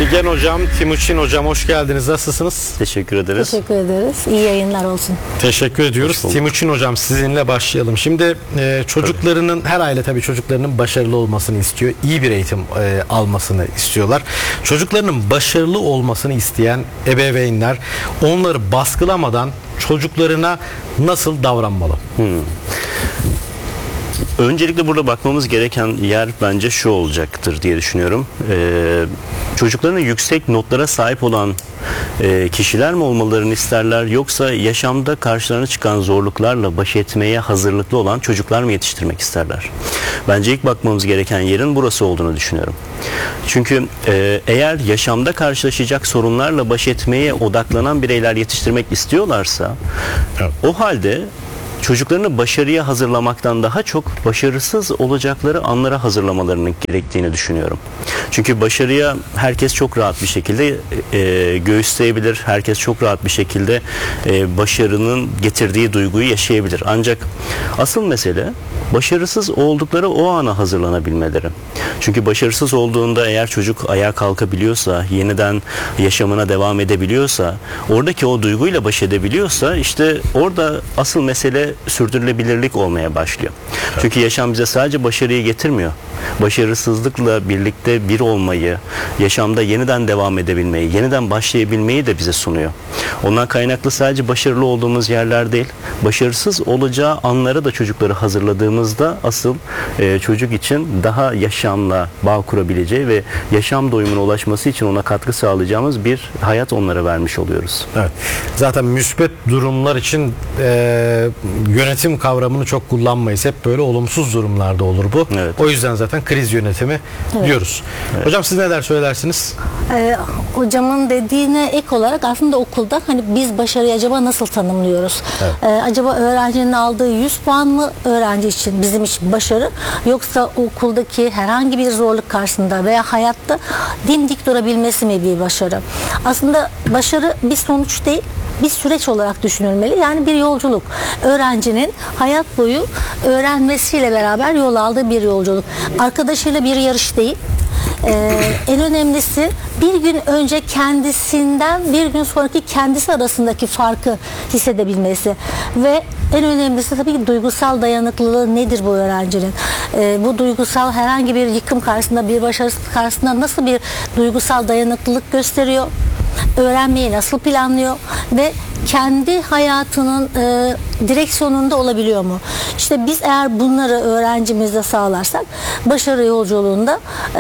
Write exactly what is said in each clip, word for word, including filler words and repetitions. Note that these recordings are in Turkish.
Figen Hocam, Timuçin Hocam hoş geldiniz. Nasılsınız? Teşekkür ederiz. Teşekkür ederiz. İyi yayınlar olsun. Teşekkür ediyoruz. Timuçin Hocam sizinle başlayalım. Şimdi e, çocuklarının, her aile tabii çocuklarının başarılı olmasını istiyor. İyi bir eğitim e, almasını istiyorlar. Çocuklarının başarılı olmasını isteyen ebeveynler onları baskılamadan çocuklarına nasıl davranmalı? Hmm. Öncelikle burada bakmamız gereken yer bence şu olacaktır diye düşünüyorum. Ee, çocuklarının yüksek notlara sahip olan e, kişiler mi olmalarını isterler, yoksa yaşamda karşılarına çıkan zorluklarla baş etmeye hazırlıklı olan çocuklar mı yetiştirmek isterler? Bence ilk bakmamız gereken yerin burası olduğunu düşünüyorum. Çünkü e, eğer yaşamda karşılaşacak sorunlarla baş etmeye odaklanan bireyler yetiştirmek istiyorlarsa, evet, o halde çocuklarını başarıya hazırlamaktan daha çok başarısız olacakları anlara hazırlamalarının gerektiğini düşünüyorum. Çünkü başarıya herkes çok rahat bir şekilde e, göğüsleyebilir. Herkes çok rahat bir şekilde e, başarının getirdiği duyguyu yaşayabilir. Ancak asıl mesele başarısız oldukları o ana hazırlanabilmeleri. Çünkü başarısız olduğunda eğer çocuk ayağa kalkabiliyorsa, yeniden yaşamına devam edebiliyorsa, oradaki o duyguyla baş edebiliyorsa, işte orada asıl mesele sürdürülebilirlik olmaya başlıyor. Evet. Çünkü yaşam bize sadece başarıyı getirmiyor. Başarısızlıkla birlikte bir olmayı, yaşamda yeniden devam edebilmeyi, yeniden başlayabilmeyi de bize sunuyor. Ondan kaynaklı sadece başarılı olduğumuz yerler değil, başarısız olacağı anlara da çocukları hazırladığımızda asıl e, çocuk için daha yaşamla bağ kurabileceği ve yaşam doyumuna ulaşması için ona katkı sağlayacağımız bir hayat onlara vermiş oluyoruz. Evet. Zaten müspet durumlar için e, yönetim kavramını çok kullanmayız. Hep böyle olumsuz durumlarda olur bu. Evet. O yüzden zaten kriz yönetimi, evet, diyoruz. Evet. Hocam siz neler söylersiniz? Ee, hocamın dediğine ek olarak aslında okulda hani biz başarıyı acaba nasıl tanımlıyoruz? Evet. Ee, acaba öğrencinin aldığı yüz puan mı öğrenci için, bizim için başarı, yoksa okuldaki herhangi bir zorluk karşısında veya hayatta dimdik durabilmesi mi bir başarı? Aslında başarı bir sonuç değil, bir süreç olarak düşünülmeli. Yani bir yolculuk. Öğrencinin hayat boyu öğrenmesiyle beraber yol aldığı bir yolculuk. Arkadaşıyla bir yarış değil. Ee, en önemlisi bir gün önce kendisinden bir gün sonraki kendisi arasındaki farkı hissedebilmesi ve en önemlisi tabii ki duygusal dayanıklılığı nedir bu öğrencinin? Ee, bu duygusal herhangi bir yıkım karşısında, bir başarısızlık karşısında nasıl bir duygusal dayanıklılık gösteriyor? Öğrenmeyi nasıl planlıyor ve kendi hayatının e, direksiyonunda olabiliyor mu? İşte biz eğer bunları öğrencimizde sağlarsak başarı yolculuğunda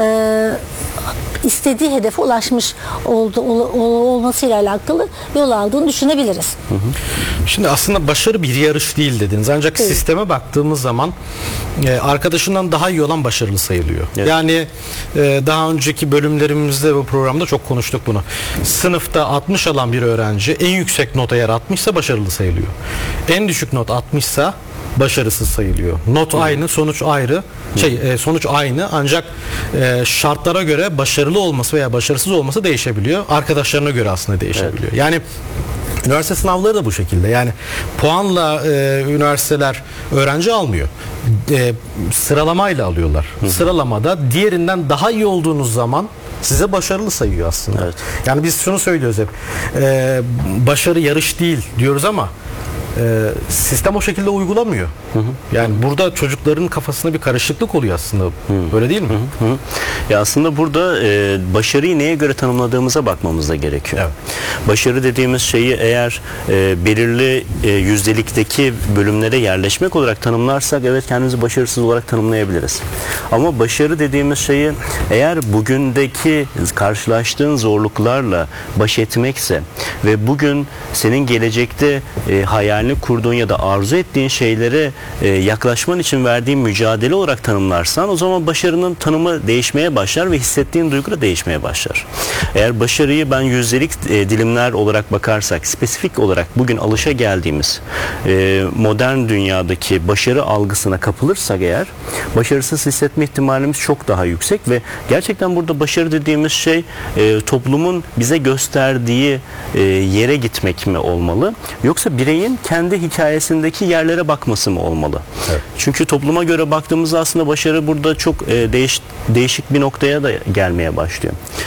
e, istediği hedefe ulaşmış oldu, ol, ol, olmasıyla alakalı yol aldığını düşünebiliriz. Hı hı. Şimdi aslında başarı bir yarış değil dediniz. Ancak evet, sisteme baktığımız zaman e, arkadaşından daha iyi olan başarılı sayılıyor. Evet. Yani e, daha önceki bölümlerimizde bu programda çok konuştuk bunu. Sınıfta altmış alan bir öğrenci en yüksek not eğer altmışsa başarılı sayılıyor. En düşük not altmışsa başarısız sayılıyor. Not, hı, aynı, sonuç ayrı. Şey, e, sonuç aynı ancak e, şartlara göre başarılı olması veya başarısız olması değişebiliyor. Arkadaşlarına göre aslında değişebiliyor. Evet. Yani üniversite sınavları da bu şekilde. Yani puanla e, üniversiteler öğrenci almıyor. E, sıralamayla alıyorlar. Hı hı. Sıralamada diğerinden daha iyi olduğunuz zaman size başarılı sayıyor aslında. Evet. Yani biz şunu söylüyoruz hep. E, başarı yarış değil diyoruz ama Ee, sistem o şekilde uygulamıyor. Hı hı. Yani burada çocukların kafasında bir karışıklık oluyor aslında. Hı. Öyle değil mi? Hı hı. Ya aslında burada e, başarıyı neye göre tanımladığımıza bakmamız da gerekiyor. Evet. Başarı dediğimiz şeyi eğer e, belirli e, yüzdelikteki bölümlere yerleşmek olarak tanımlarsak, evet, kendimizi başarısız olarak tanımlayabiliriz. Ama başarı dediğimiz şeyi eğer bugündeki karşılaştığın zorluklarla baş etmekse ve bugün senin gelecekte e, hayal kurduğun ya da arzu ettiğin şeylere e, yaklaşman için verdiğin mücadele olarak tanımlarsan, o zaman başarının tanımı değişmeye başlar ve hissettiğin duygu da değişmeye başlar. Eğer başarıyı ben yüzdelik e, dilimler olarak bakarsak, spesifik olarak bugün alışa geldiğimiz e, modern dünyadaki başarı algısına kapılırsak eğer, başarısız hissetme ihtimalimiz çok daha yüksek ve gerçekten burada başarı dediğimiz şey e, toplumun bize gösterdiği e, yere gitmek mi olmalı, yoksa bireyin kendi hikayesindeki yerlere bakması mı olmalı? Evet. Çünkü topluma göre baktığımızda aslında başarı burada çok e, değiş, değişik bir noktaya da gelmeye başlıyor.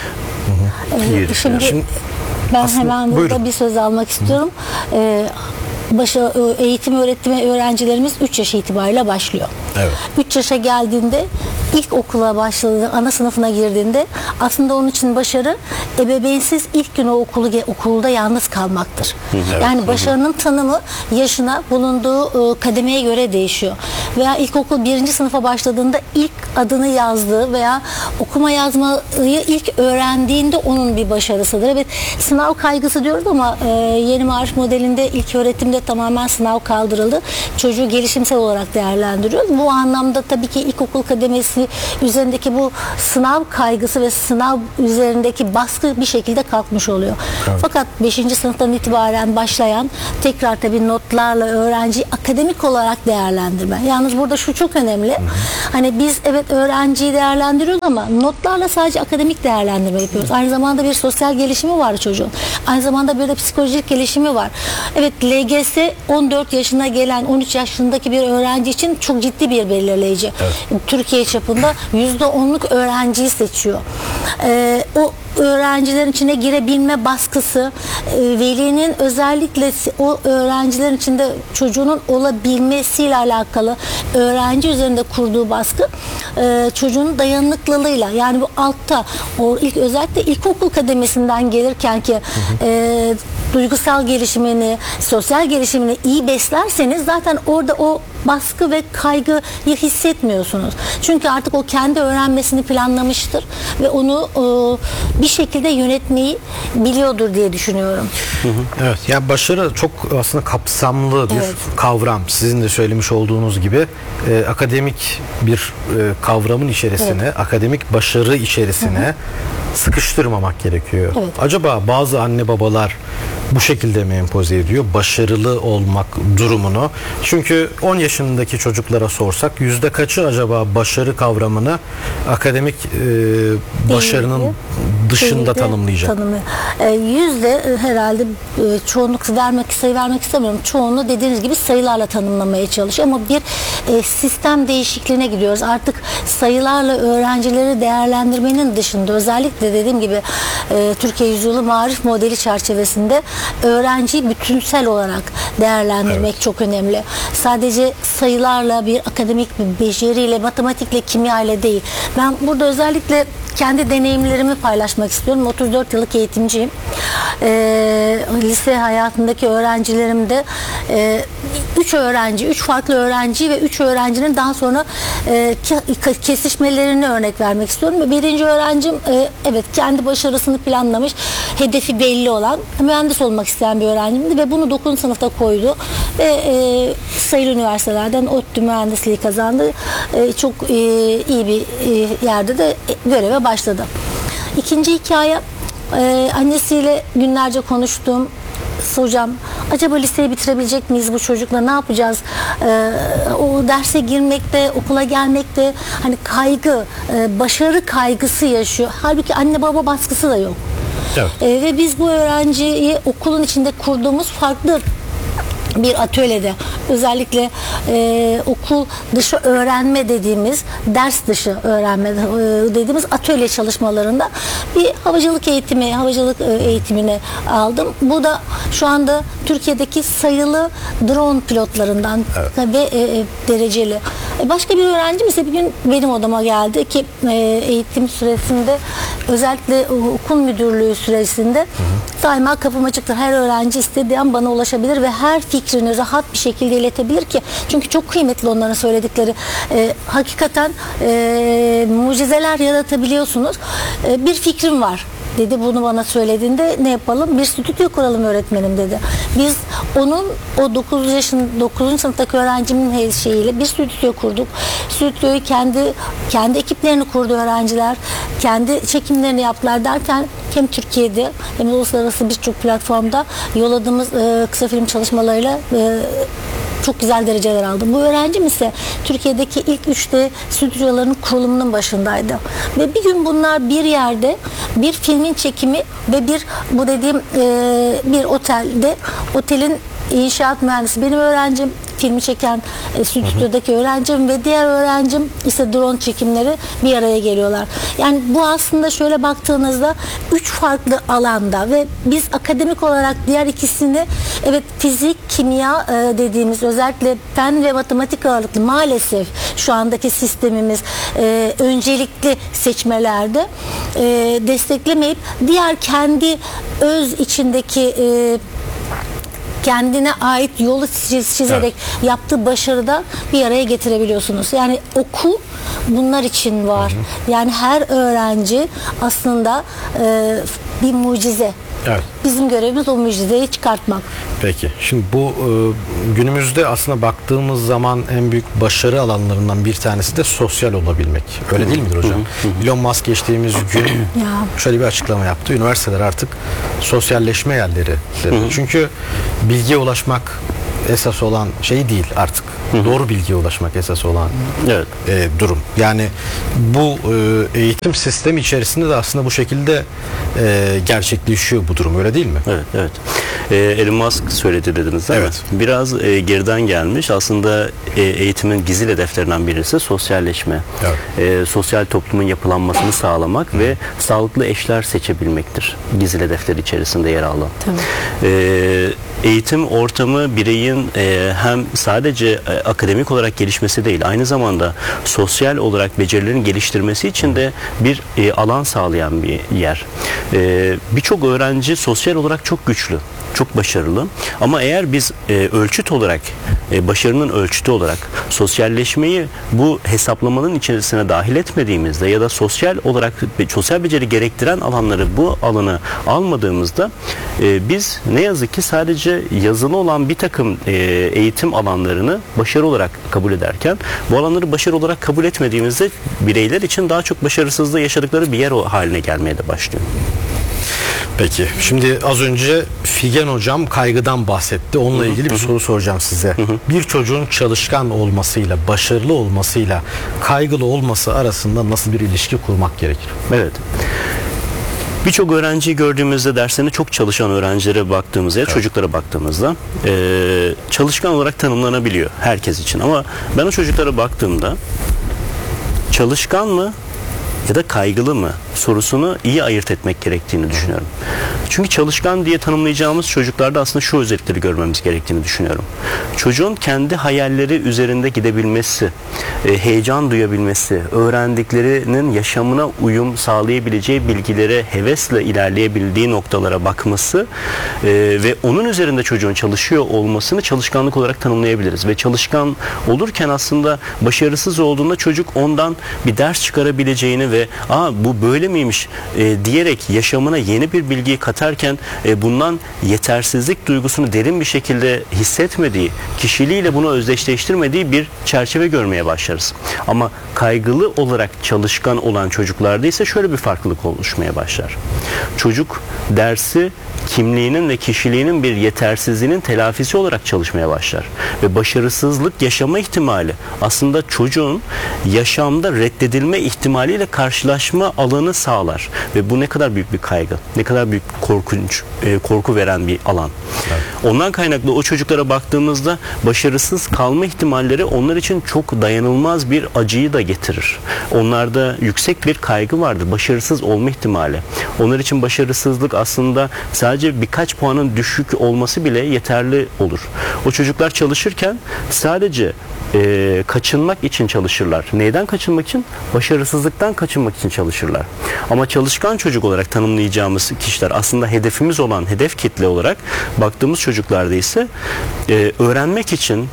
Ee, İyi şimdi, düşünüyorsun. ben Aslında- hemen burada buyurun. bir söz almak istiyorum. Ee, Başa, eğitim öğretimi öğrencilerimiz üç yaş itibariyle başlıyor. Evet. üç yaşa geldiğinde ilk okula başladığı ana sınıfına girdiğinde aslında onun için başarı ebeveynsiz ilk gün o okulu okulda yalnız kalmaktır. Evet. Yani başarının tanımı yaşına, bulunduğu e, kademeye göre değişiyor. Veya ilkokul birinci sınıfa başladığında ilk adını yazdığı veya okuma yazmayı ilk öğrendiğinde onun bir başarısıdır. Evet, sınav kaygısı diyoruz ama e, yeni marif modelinde ilk öğretimde tamamen sınav kaldırıldı. Çocuğu gelişimsel olarak değerlendiriyoruz. Bu anlamda tabii ki ilkokul kademesi üzerindeki bu sınav kaygısı ve sınav üzerindeki baskı bir şekilde kalkmış oluyor. Evet. Fakat beşinci sınıftan itibaren başlayan tekrar tabii notlarla öğrenciyi akademik olarak değerlendirme. Yalnız burada şu çok önemli. Hı hı. Hani biz evet öğrenciyi değerlendiriyoruz ama notlarla sadece akademik değerlendirme yapıyoruz. Aynı zamanda bir sosyal gelişimi var çocuğun. Aynı zamanda bir de psikolojik gelişimi var. Evet, L G S on dört yaşına gelen on üç yaşındaki bir öğrenci için çok ciddi bir belirleyici. Evet. Türkiye çapında yüzde onluk öğrenciyi seçiyor. Ee, o öğrencilerin içine girebilme baskısı, e, velinin özellikle o öğrencilerin içinde çocuğunun olabilmesiyle alakalı öğrenci üzerinde kurduğu baskı e, çocuğun dayanıklılığıyla, yani bu altta o ilk özellikle ilkokul kademesinden gelirken ki e, duygusal gelişimini, sosyal gelişimini iyi beslerseniz zaten orada o baskı ve kaygıyı hissetmiyorsunuz. Çünkü artık o kendi öğrenmesini planlamıştır ve onu e, bir şekilde yönetmeyi biliyordur diye düşünüyorum. Hı hı. Evet, yani başarı çok aslında kapsamlı bir Evet. kavram. Sizin de söylemiş olduğunuz gibi e, akademik bir e, kavramın içerisine, evet. akademik başarı içerisine hı hı. sıkıştırmamak gerekiyor. Evet. Acaba bazı anne babalar bu şekilde mi empoze ediyor başarılı olmak durumunu? Çünkü on yaşındaki çocuklara sorsak yüzde kaçı acaba başarı kavramını akademik e, başarının Değildi. dışında Değildi. tanımlayacak? Tanımlıyor. E, yüzde e, herhalde e, çoğunluk vermek sayı vermek istemiyorum. Çoğunluğu dediğiniz gibi sayılarla tanımlamaya çalışıyor ama bir e, sistem değişikliğine gidiyoruz. Artık sayılarla öğrencileri değerlendirmenin dışında özellikle dediğim gibi e, Türkiye Yüzyılı Marif modeli çerçevesinde öğrenciyi bütünsel olarak değerlendirmek evet. çok önemli. Sadece sayılarla, bir akademik bir beceriyle, matematikle, kimya ile değil. Ben burada özellikle kendi deneyimlerimi paylaşmak istiyorum. otuz dört yıllık eğitimciyim. E, lise hayatındaki öğrencilerimde e, üç öğrenci, üç farklı öğrenci ve üç öğrencinin daha sonra e, kesişmelerini örnek vermek istiyorum. Birinci öğrencim e, evet kendi başarısını planlamış, hedefi belli olan, mühendis olmak isteyen bir öğrencimdi ve bunu dokuzuncu sınıfta koydu ve e, sayılı üniversitelerden ODTÜ mühendisliği kazandı. E, çok e, iyi bir e, yerde de göreve başladı. İkinci hikaye, e, annesiyle günlerce konuştum. Hocam, acaba liseyi bitirebilecek miyiz bu çocukla, ne yapacağız? Ee, o derse girmekte, okula gelmekte hani kaygı, e, başarı kaygısı yaşıyor. Halbuki anne baba baskısı da yok. Evet. Ee, ve biz bu öğrenciyi okulun içinde kurduğumuz farklı bir atölyede, özellikle e, okul dışı öğrenme dediğimiz, ders dışı öğrenme e, dediğimiz atölye çalışmalarında bir havacılık eğitimi, havacılık e, eğitimini aldım. Bu da şu anda Türkiye'deki sayılı drone pilotlarından evet. ve e, dereceli. E, başka bir öğrencim ise bir gün benim odama geldi ki e, eğitim süresinde, özellikle okul müdürlüğü süresinde hı hı. daima kapım açıktır. Her öğrenci istediği an bana ulaşabilir ve her fikrini rahat bir şekilde iletebilir ki. Çünkü çok kıymetli onların söyledikleri. E, hakikaten e, mucizeler yaratabiliyorsunuz. E, bir fikrim var dedi, bunu bana söylediğinde ne yapalım? Bir stüdyo kuralım öğretmenim dedi. Biz onun o dokuz yaşın dokuzuncu sınıftaki öğrencimin şeyiyle bir stüdyo kurduk. Stüdyoyu kendi kendi ekiplerini kurdu öğrenciler. Kendi çekimlerini yaptılar derken hem Türkiye'de hem uluslararası birçok platformda yolladığımız e, kısa film çalışmalarıyla e, çok güzel dereceler aldım. Bu öğrencim ise Türkiye'deki ilk üçte stüdyoların kurulumunun başındaydı. Ve bir gün bunlar bir yerde bir filmin çekimi ve bir bu dediğim e, bir otelde, otelin inşaat mühendisi benim öğrencim, filmi çeken e, stüdyodaki öğrencim ve diğer öğrencim ise drone çekimleri bir araya geliyorlar. Yani bu aslında şöyle baktığınızda üç farklı alanda ve biz akademik olarak diğer ikisini evet fizik, kimya e, dediğimiz özellikle fen ve matematik ağırlıklı maalesef şu andaki sistemimiz e, öncelikli seçmelerde e, desteklemeyip diğer kendi öz içindeki e, kendine ait yolu çiz- çizerek evet. yaptığı başarıda bir araya getirebiliyorsunuz. Yani okul bunlar için var. Hı hı. Yani her öğrenci aslında e, bir mucize. Evet. Bizim görevimiz o mucizeyi çıkartmak. Peki. Şimdi bu e, günümüzde aslında baktığımız zaman en büyük başarı alanlarından bir tanesi de sosyal olabilmek. Öyle değil midir hocam? Elon Musk geçtiğimiz gün ya. şöyle bir açıklama yaptı. Üniversiteler artık sosyalleşme yerleri dedi. Çünkü bilgiye ulaşmak esas olan şey değil artık. Hı-hı. Doğru bilgiye ulaşmak esas olan evet. e, durum. Yani bu e, eğitim sistemi içerisinde de aslında bu şekilde e, gerçekleşiyor bu durum. Öyle değil mi? Evet, evet. E, Elon Musk söyledi dediniz değil evet. mi? Biraz e, geriden gelmiş. Aslında e, eğitimin gizli hedeflerinden birisi sosyalleşme. Evet. E, sosyal toplumun yapılanmasını sağlamak Hı. ve sağlıklı eşler seçebilmektir. Gizli hedefler içerisinde yer alan. E, eğitim ortamı bireyin e, hem sadece e, akademik olarak gelişmesi değil, aynı zamanda sosyal olarak becerilerin geliştirmesi için de bir e, alan sağlayan bir yer. E, Birçok öğrenci sosyal olarak çok güçlü, çok başarılı. Ama eğer biz e, ölçüt olarak, e, başarının ölçütü olarak sosyalleşmeyi bu hesaplamanın içerisine dahil etmediğimizde ya da sosyal olarak sosyal beceri gerektiren alanları bu alanı almadığımızda e, biz ne yazık ki sadece yazılı olan bir takım e, eğitim alanlarını başarı olarak kabul ederken bu alanları başarı olarak kabul etmediğimizde bireyler için daha çok başarısızlığı yaşadıkları bir yer haline gelmeye de başlıyor. Peki. Şimdi az önce Figen hocam kaygıdan bahsetti. Onunla ilgili bir soru soracağım size. Bir çocuğun çalışkan olmasıyla, başarılı olmasıyla kaygılı olması arasında nasıl bir ilişki kurmak gerekir? Evet. Birçok öğrenciyi gördüğümüzde, derslerine çok çalışan öğrencilere baktığımızda ya evet. çocuklara baktığımızda e, çalışkan olarak tanımlanabiliyor herkes için. Ama ben o çocuklara baktığımda çalışkan mı ya da kaygılı mı sorusunu iyi ayırt etmek gerektiğini düşünüyorum. Çünkü çalışkan diye tanımlayacağımız çocuklarda aslında şu özellikleri görmemiz gerektiğini düşünüyorum. Çocuğun kendi hayalleri üzerinde gidebilmesi, e, heyecan duyabilmesi, öğrendiklerinin yaşamına uyum sağlayabileceği bilgilere hevesle ilerleyebildiği noktalara bakması e, ve onun üzerinde çocuğun çalışıyor olmasını çalışkanlık olarak tanımlayabiliriz. Ve çalışkan olurken aslında başarısız olduğunda çocuk ondan bir ders çıkarabileceğini ve aa bu böyle miymiş e, diyerek yaşamına yeni bir bilgiyi katarken e, bundan yetersizlik duygusunu derin bir şekilde hissetmediği, kişiliğiyle bunu özdeşleştirmediği bir çerçeve görmeye başlarız. Ama kaygılı olarak çalışkan olan çocuklarda ise şöyle bir farklılık oluşmaya başlar. Çocuk dersi kimliğinin ve kişiliğinin bir yetersizliğinin telafisi olarak çalışmaya başlar. Ve başarısızlık yaşama ihtimali aslında çocuğun yaşamda reddedilme ihtimaliyle karşılaşma alanı sağlar. Ve bu ne kadar büyük bir kaygı, ne kadar büyük korkunç, e, korku veren bir alan. Evet. Ondan kaynaklı o çocuklara baktığımızda başarısız kalma ihtimalleri onlar için çok dayanılmaz bir acıyı da getirir. Onlarda yüksek bir kaygı vardır, başarısız olma ihtimali. Onlar için başarısızlık aslında sadece birkaç puanın düşük olması bile yeterli olur. O çocuklar çalışırken sadece e, kaçınmak için çalışırlar. Neyden kaçınmak için? Başarısızlıktan kaçınmak için çalışırlar. Ama çalışkan çocuk olarak tanımlayacağımız kişiler aslında hedefimiz olan hedef kitle olarak baktığımız çocuklarda ise e, öğrenmek için,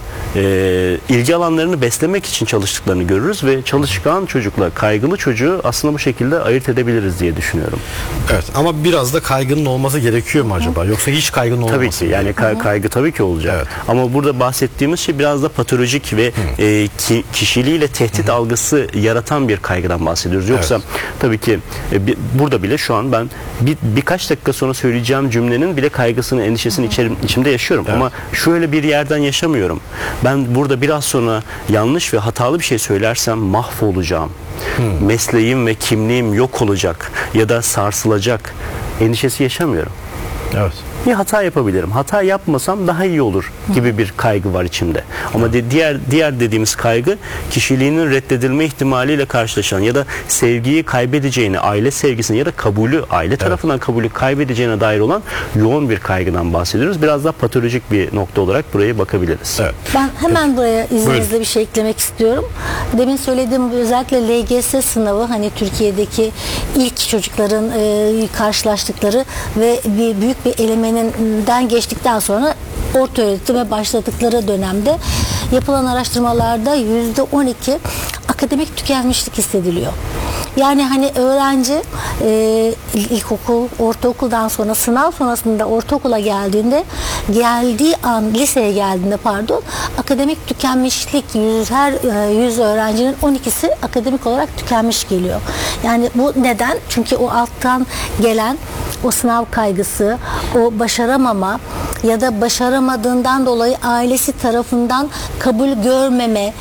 e, ilgi alanlarını beslemek için çalıştıklarını görürüz ve çalışkan çocukla kaygılı çocuğu aslında bu şekilde ayırt edebiliriz diye düşünüyorum. Evet, ama biraz da kaygının olması gerekiyor mu acaba? Yoksa hiç kaygının olması? Tabii ki. Yani kay- kaygı tabii ki olacak. Evet. Ama burada bahsettiğimiz şey biraz da patolojik ve e, ki, kişiliğiyle tehdit Hı. algısı yaratan bir kaygıdan bahsediyoruz. Yoksa evet. tabii ki e, bir, burada bile şu an ben bir, birkaç dakika sonra söyleyeceğim cümlenin bile kaygısını, endişesini içerim, içimde yaşıyorum. Evet. Ama şöyle bir yerden yaşamıyorum. Ben burada biraz sonra yanlış ve hatalı bir şey söylersem mahvolacağım. Hmm. Mesleğim ve kimliğim yok olacak ya da sarsılacak endişesi yaşamıyorum. Evet. bir hata yapabilirim. Hata yapmasam daha iyi olur gibi bir kaygı var içimde. Ama de, diğer diğer dediğimiz kaygı kişiliğinin reddedilme ihtimaliyle karşılaşan ya da sevgiyi kaybedeceğini, aile sevgisini ya da kabulü, aile tarafından kabulü kaybedeceğine dair olan yoğun bir kaygıdan bahsediyoruz. Biraz daha patolojik bir nokta olarak buraya bakabiliriz. Evet. Ben hemen buraya izninizle Buyurun. bir şey eklemek istiyorum. Demin söylediğim özellikle L G S sınavı, hani Türkiye'deki ilk çocukların e, karşılaştıkları ve bir büyük bir elemeninden geçtikten sonra orta öğretime başladıkları dönemde yapılan araştırmalarda yüzde on iki akademik tükenmişlik hissediliyor. Yani hani öğrenci e, ilkokul, ortaokuldan sonra sınav sonrasında ortaokula geldiğinde geldiği an liseye geldiğinde pardon akademik tükenmişlik yüz, her yüz öğrencinin on ikisi akademik olarak tükenmiş geliyor. Yani bu neden? Çünkü o alttan gelen o sınav kaygısı, o başaramama ya da başaramadığından dolayı ailesi tarafından kabul görmeme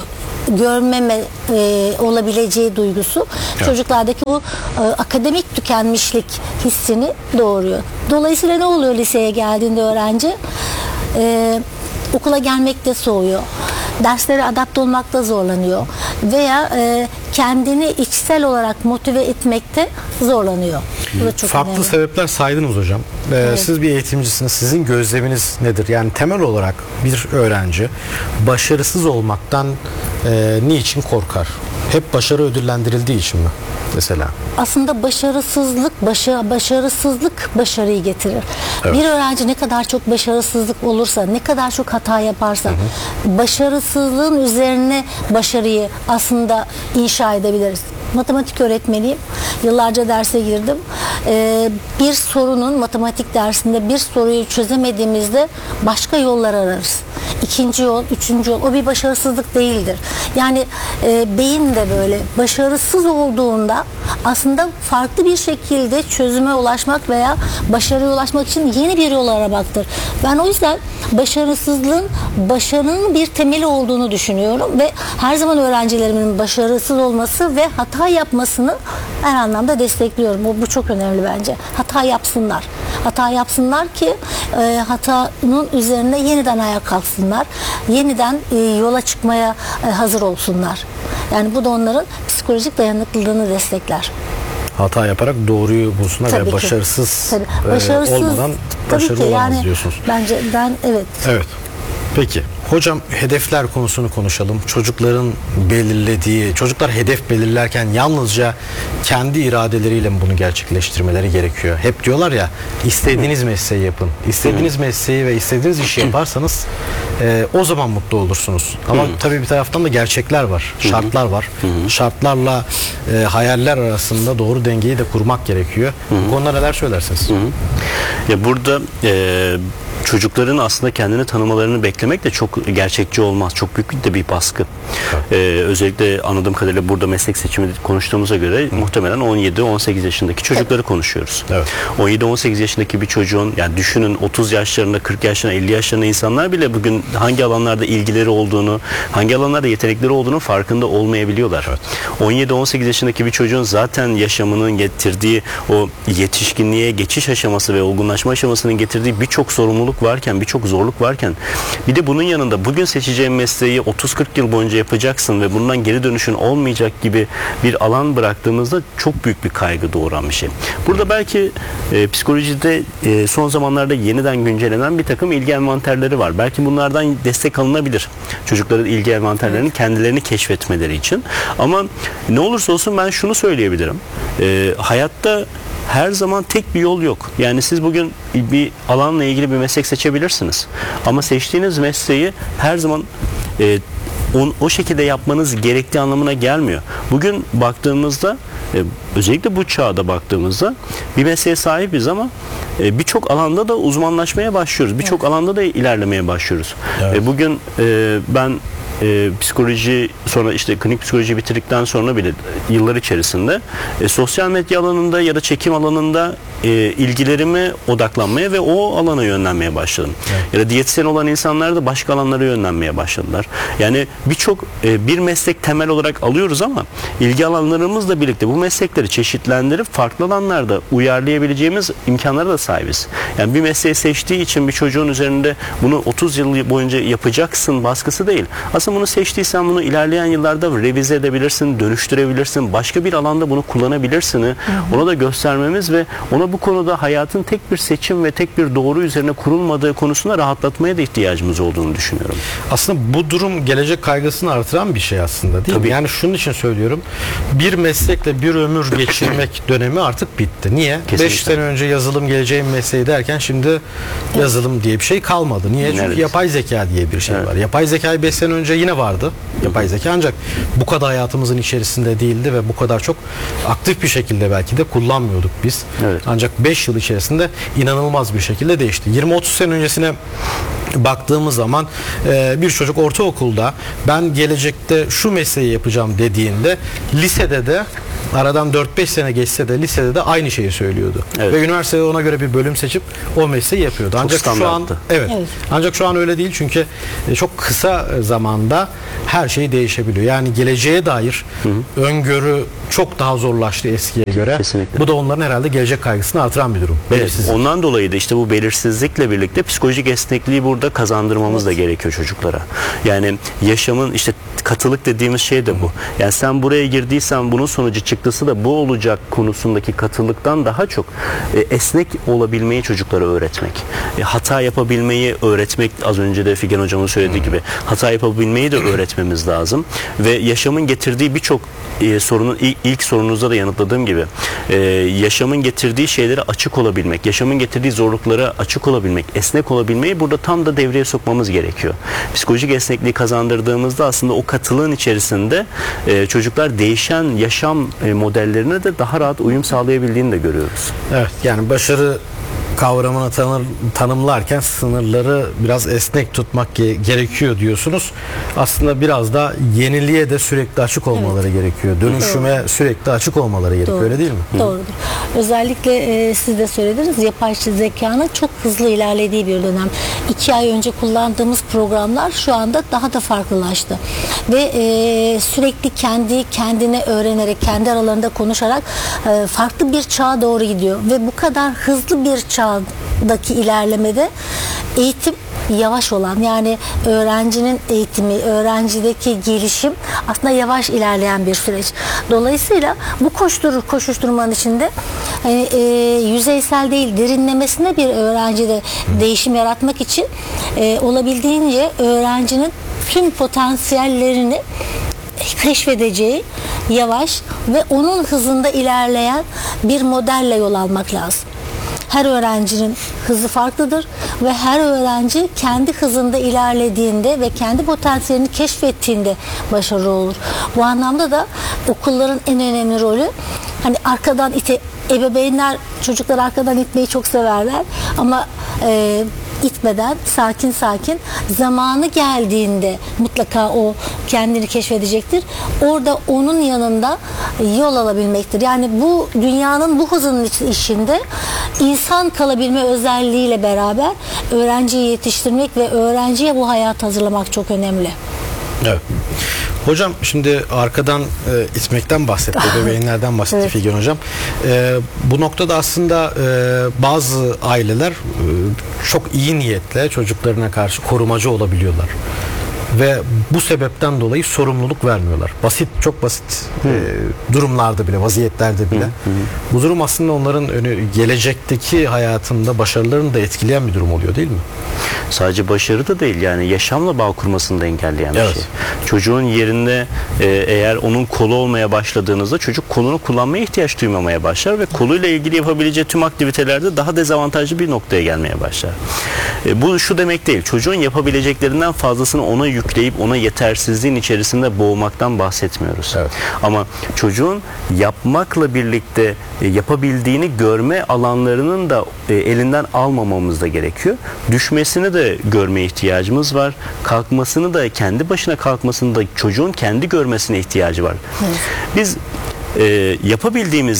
görmeme e, olabileceği duygusu evet. çocuklardaki bu e, akademik tükenmişlik hissini doğuruyor. Dolayısıyla ne oluyor liseye geldiğinde öğrenci? E, okula gelmekte soğuyor. Derslere adapte olmakta zorlanıyor. Veya e, kendini içsel olarak motive etmekte zorlanıyor. Bu da çok Farklı önemli. sebepler saydınız hocam. Ee, Evet. Siz bir eğitimcisiniz. Sizin gözleminiz nedir? Yani temel olarak bir öğrenci başarısız olmaktan e, niçin korkar? Hep başarı ödüllendirildiği için mi? Mesela. Aslında başarısızlık başa, başarısızlık başarıyı getirir. Evet. Bir öğrenci ne kadar çok başarısızlık olursa, ne kadar çok hata yaparsa, hı hı. başarısızlığın üzerine başarıyı aslında inşa edebiliriz. Matematik öğretmeniyim. Yıllarca derse girdim. Ee, bir sorunun matematik dersinde bir soruyu çözemediğimizde başka yollar ararız. İkinci yol, üçüncü yol. O bir başarısızlık değildir. Yani e, beyin de böyle başarısız olduğunda aslında farklı bir şekilde çözüme ulaşmak veya başarıya ulaşmak için yeni bir yol aramaktır. Ben o yüzden başarısızlığın başarının bir temeli olduğunu düşünüyorum ve her zaman öğrencilerimin başarısız olması ve hata yapmasını her anlamda destekliyorum. Bu, bu çok önemli bence. Hata yapsınlar. Hata yapsınlar ki e, hatanın üzerine yeniden ayağa kalksınlar. Yeniden e, yola çıkmaya e, hazır olsunlar. Yani bu da onların psikolojik dayanıklılığını destekler. Hata yaparak doğruyu bulsunlar Tabii ve ki. başarısız, Tabii. e, Başarısız olmadan tabii başarılı ki olamaz yani diyorsunuz. bence ben evet. Evet. Peki. Hocam hedefler konusunu konuşalım. Çocukların belirlediği, çocuklar hedef belirlerken yalnızca kendi iradeleriyle mi bunu gerçekleştirmeleri gerekiyor? Hep diyorlar ya, istediğiniz mesleği yapın. İstediğiniz mesleği ve istediğiniz işi yaparsanız e, o zaman mutlu olursunuz. Ama tabii bir taraftan da gerçekler var, şartlar var. Şartlarla e, hayaller arasında doğru dengeyi de kurmak gerekiyor. Bu konuda neler söylersiniz? Ya burada e, çocukların aslında kendini tanımalarını beklemek de çok gerçekçi olmaz. Çok büyük de bir baskı. Evet. Ee, özellikle anladığım kadarıyla burada meslek seçimi konuştuğumuza göre Hı. muhtemelen on yedi on sekiz yaşındaki çocukları konuşuyoruz. Evet. on yedi on sekiz yaşındaki bir çocuğun, yani düşünün otuz yaşlarında, kırk yaşlarında, elli yaşlarında insanlar bile bugün hangi alanlarda ilgileri olduğunu, hangi alanlarda yetenekleri olduğunu farkında olmayabiliyorlar. Evet. on yedi on sekiz yaşındaki bir çocuğun zaten yaşamının getirdiği o yetişkinliğe geçiş aşaması ve olgunlaşma aşamasının getirdiği birçok sorumluluk varken, birçok zorluk varken, bir de bunun yanında bugün seçeceğin mesleği otuz kırk yıl boyunca yapacaksın ve bundan geri dönüşün olmayacak gibi bir alan bıraktığımızda çok büyük bir kaygı doğuran bir şey. Burada belki e, psikolojide e, son zamanlarda yeniden güncellenen bir takım ilgi envanterleri var. Belki bunlardan destek alınabilir. Çocukların ilgi envanterlerinin kendilerini keşfetmeleri için. Ama ne olursa olsun ben şunu söyleyebilirim. E, hayatta her zaman tek bir yol yok. Yani siz bugün bir alanla ilgili bir meslek seçebilirsiniz. Ama seçtiğiniz mesleği her zaman e, on, o şekilde yapmanız gerektiği anlamına gelmiyor. Bugün baktığımızda e, özellikle bu çağda baktığımızda bir mesleğe sahibiz ama e, birçok alanda da uzmanlaşmaya başlıyoruz. Birçok evet. alanda da ilerlemeye başlıyoruz. Evet. E, bugün e, ben E, psikoloji, sonra işte klinik psikoloji bitirdikten sonra bile yıllar içerisinde e, sosyal medya alanında ya da çekim alanında e, ilgilerime odaklanmaya ve o alana yönlenmeye başladım. Evet. Ya da diyetisyen olan insanlar da başka alanlara yönlenmeye başladılar. Yani birçok e, bir meslek temel olarak alıyoruz ama ilgi alanlarımızla birlikte bu meslekleri çeşitlendirip farklı alanlarda uyarlayabileceğimiz imkanlara da sahibiz. Yani bir mesleği seçtiği için bir çocuğun üzerinde bunu otuz yıl boyunca yapacaksın baskısı değil. Aslında bunu seçtiysen bunu ilerleyen yıllarda revize edebilirsin, dönüştürebilirsin, başka bir alanda bunu kullanabilirsin. Hı hı. Ona da göstermemiz ve ona bu konuda hayatın tek bir seçim ve tek bir doğru üzerine kurulmadığı konusunda rahatlatmaya da ihtiyacımız olduğunu düşünüyorum. Aslında bu durum gelecek kaygısını artıran bir şey aslında değil Tabii. mi? Yani şunun için söylüyorum. Bir meslekle bir ömür geçirmek dönemi artık bitti. Niye? beş sene önce yazılım geleceğin mesleği derken şimdi yazılım diye bir şey kalmadı. Niye? Çünkü evet. yapay zeka diye bir şey evet. var. Yapay zekayı beş sene önce yine vardı. Yapay zeka ancak bu kadar hayatımızın içerisinde değildi ve bu kadar çok aktif bir şekilde belki de kullanmıyorduk biz. Evet. Ancak beş yıl içerisinde inanılmaz bir şekilde değişti. yirmi otuz sene öncesine baktığımız zaman e, bir çocuk ortaokulda ben gelecekte şu mesleği yapacağım dediğinde lisede de aradan dört beş sene geçse de lisede de aynı şeyi söylüyordu. Evet. Ve üniversitede ona göre bir bölüm seçip o mesleği yapıyordu. Çok ancak şu an evet, evet. Ancak şu an öyle değil çünkü çok kısa zamanda her şey değişebiliyor. Yani geleceğe dair hı hı. öngörü çok daha zorlaştı eskiye göre. Kesinlikle. Bu da onların herhalde gelecek kaygısını artıran bir durum. Evet, ondan dolayı da işte bu belirsizlikle birlikte psikolojik esnekliği burada kazandırmamız evet. da gerekiyor çocuklara. Yani yaşamın işte katılık dediğimiz şey de bu. Yani sen buraya girdiysen bunun sonucu çıktısı da bu olacak konusundaki katılıktan daha çok e, esnek olabilmeyi çocuklara öğretmek. E, hata yapabilmeyi öğretmek, az önce de Figen hocamın söylediği gibi hata yapabilmeyi de öğretmemiz lazım. Ve yaşamın getirdiği birçok e, sorunun ilk, ilk sorunuzda da yanıtladığım gibi e, yaşamın getirdiği şeylere açık olabilmek, yaşamın getirdiği zorluklara açık olabilmek, esnek olabilmeyi burada tam da devreye sokmamız gerekiyor. Psikolojik esnekliği kazandırdığımızda aslında o katılığın içerisinde e, çocuklar değişen yaşam e, modellerine de daha rahat uyum sağlayabildiğini de görüyoruz. Evet, yani başarı kavramını tanır, tanımlarken sınırları biraz esnek tutmak ge- gerekiyor diyorsunuz. Aslında biraz da yeniliğe de sürekli açık olmaları evet. gerekiyor. Dönüşüme Doğru. sürekli açık olmaları gerekiyor. Doğru. Öyle değil mi? Doğrudur. Hı. Özellikle e, siz de söylediniz, yapay zekanın çok hızlı ilerlediği bir dönem. İki ay önce kullandığımız programlar şu anda daha da farklılaştı. Ve e, sürekli kendi kendine öğrenerek, kendi aralarında konuşarak e, farklı bir çağa doğru gidiyor. Ve bu kadar hızlı bir çağ daki ilerlemede eğitim yavaş olan, yani öğrencinin eğitimi, öğrencideki gelişim aslında yavaş ilerleyen bir süreç. Dolayısıyla bu koşturur koşuşturmanın içinde hani, e, yüzeysel değil, derinlemesine bir öğrencide değişim yaratmak için e, olabildiğince öğrencinin tüm potansiyellerini keşfedeceği yavaş ve onun hızında ilerleyen bir modelle yol almak lazım. Her öğrencinin hızı farklıdır ve her öğrenci kendi hızında ilerlediğinde ve kendi potansiyelini keşfettiğinde başarılı olur. Bu anlamda da okulların en önemli rolü, hani arkadan ite, ebeveynler çocuklar arkadan itmeyi çok severler ama e, itmeden sakin sakin zamanı geldiğinde mutlaka o kendini keşfedecektir. Orada onun yanında yol alabilmektir. Yani bu dünyanın bu hızının içinde insan kalabilme özelliğiyle beraber öğrenciyi yetiştirmek ve öğrenciye bu hayat hazırlamak çok önemli. Evet. Hocam şimdi arkadan e, itmekten bahsetti, ebeveynlerden bahsetti evet. Figen hocam. E, bu noktada aslında e, bazı aileler e, çok iyi niyetle çocuklarına karşı korumacı olabiliyorlar. Ve bu sebepten dolayı sorumluluk vermiyorlar. Basit, çok basit e, durumlarda bile, vaziyetlerde bile. Hı, hı. Bu durum aslında onların önü, gelecekteki hayatında başarılarını da etkileyen bir durum oluyor değil mi? Sadece başarı da değil, yani yaşamla bağ kurmasını da engelleyen bir evet. şey. Çocuğun yerinde e, eğer onun kolu olmaya başladığınızda çocuk kolunu kullanmaya ihtiyaç duymamaya başlar ve koluyla ilgili yapabileceği tüm aktivitelerde daha dezavantajlı bir noktaya gelmeye başlar. E, bu şu demek değil, çocuğun yapabileceklerinden fazlasını ona yükleyip ona yetersizliğin içerisinde boğmaktan bahsetmiyoruz. Evet. Ama çocuğun yapmakla birlikte e, yapabildiğini görme alanlarının da e, elinden almamamız da gerekiyor. Düşmesini de görmeye ihtiyacımız var. Kalkmasını da, kendi başına kalkmasını da çocuğun kendi görmesine ihtiyacı var. Evet. Biz e, yapabildiğimizi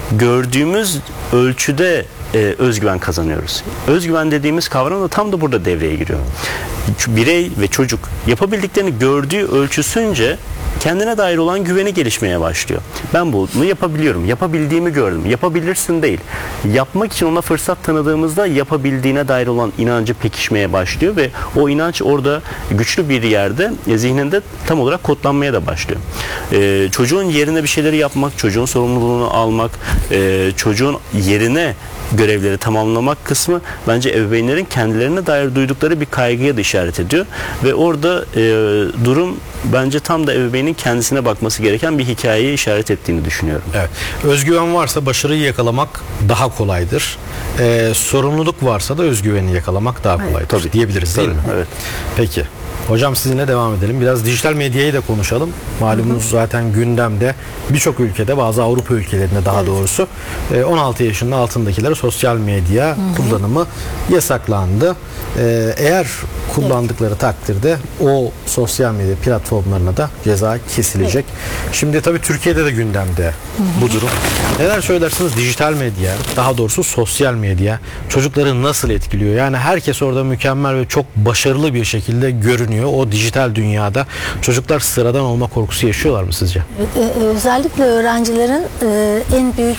gördüğümüz ölçüde e, özgüven kazanıyoruz. Özgüven dediğimiz kavram da tam da burada devreye giriyor. Birey ve çocuk yapabildiklerini gördüğü ölçüsünce kendine dair olan güveni gelişmeye başlıyor. Ben bunu yapabiliyorum. Yapabildiğimi gördüm. Yapabilirsin değil. Yapmak için ona fırsat tanıdığımızda yapabildiğine dair olan inancı pekişmeye başlıyor ve o inanç orada güçlü bir yerde e, zihninde tam olarak kodlanmaya da başlıyor. Ee, çocuğun yerine bir şeyleri yapmak, çocuğun sorumluluğunu almak, e, çocuğun yerine görevleri tamamlamak kısmı bence ebeveynlerin kendilerine dair duydukları bir kaygıya da işaret ediyor ve orada e, durum bence tam da ebeveynin kendisine bakması gereken bir hikayeye işaret ettiğini düşünüyorum. Evet. Özgüven varsa başarıyı yakalamak daha kolaydır. Ee, sorumluluk varsa da özgüveni yakalamak daha kolaydır. Evet. Tabii. Diyebiliriz değil Tabii, mi? evet. Peki. Hocam sizinle devam edelim. Biraz dijital medyayı da konuşalım. Malumunuz hı hı. zaten gündemde birçok ülkede, bazı Avrupa ülkelerinde daha evet. doğrusu on altı yaşının altındakilere sosyal medya hı hı. kullanımı yasaklandı. Eğer kullandıkları evet. takdirde o sosyal medya platformlarına da ceza kesilecek. Evet. Şimdi tabii Türkiye'de de gündemde hı hı. bu durum. Neler söylersiniz? Dijital medya, daha doğrusu sosyal medya çocukları nasıl etkiliyor? Yani herkes orada mükemmel ve çok başarılı bir şekilde görünüyor. O dijital dünyada çocuklar sıradan olma korkusu yaşıyorlar mı sizce? Evet, e, özellikle öğrencilerin e, en büyük